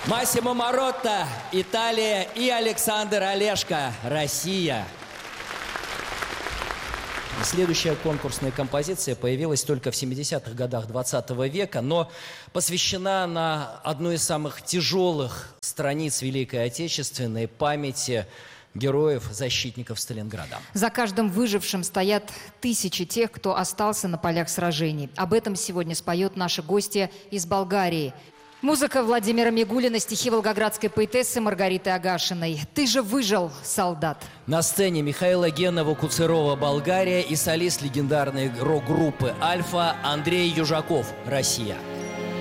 Массимо Маротта, Италия, и Александр Олешко, Россия. Следующая конкурсная композиция появилась только в 70-х годах 20 века, но посвящена на одну из самых тяжелых страниц Великой Отечественной памяти героев, защитников Сталинграда. За каждым выжившим стоят тысячи тех, кто остался на полях сражений. Об этом сегодня споет наша гостья из Болгарии. Музыка Владимира Мигулина, стихи волгоградской поэтессы Маргариты Агашиной. «Ты же выжил, солдат». На сцене Михаила Генова-Куцерова, Болгария, и солист легендарной рок-группы «Альфа» Андрей Южаков, Россия.